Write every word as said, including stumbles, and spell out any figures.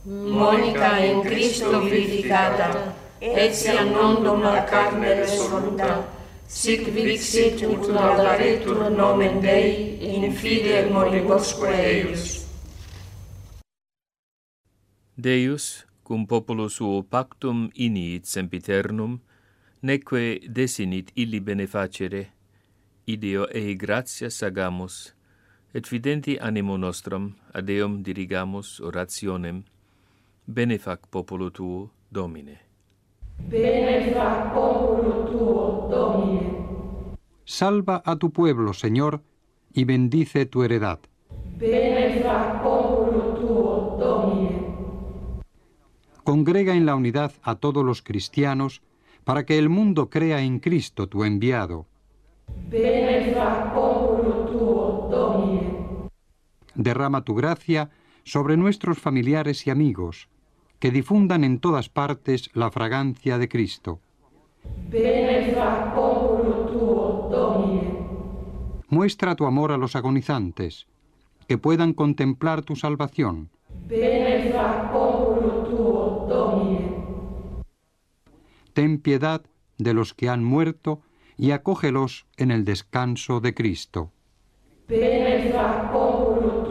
Monica in Cristo vivificata, etiam non la carne resoluta, sic vixit ut laudaretur nomen Dei in fide moribusque eius. Deus, cum popolo suo pactum iniit sempiternum, neque desinit illi benefacere, ideo ei gratias agamus, et fidenti animo nostrum ad Deum dirigamus orationem, benefac popolo tuo, Domine. Benefac popolo tuo, Domine. Salva a tu pueblo, Señor, y bendice tu heredad. Benefac popolo tuo, Domine. Congrega en la unidad a todos los cristianos, para que el mundo crea en Cristo, tu enviado. Benefac popolo tuo, Domine. Derrama tu gracia sobre nuestros familiares y amigos, que difundan en todas partes la fragancia de Cristo. Benefac popolo tuo, Domine. Muestra tu amor a los agonizantes, que puedan contemplar tu salvación. Benefac popolo tuo, Domine. Ten piedad de los que han muerto y acógelos en el descanso de Cristo. Benefac popolo